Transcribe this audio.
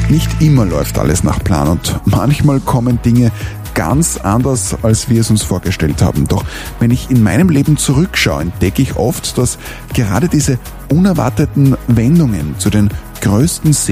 Nicht immer läuft alles nach Plan und manchmal kommen Dinge ganz anders, als wir es uns vorgestellt haben. Doch wenn ich in meinem Leben zurückschaue, entdecke ich oft, dass gerade diese unerwarteten Wendungen zu den größten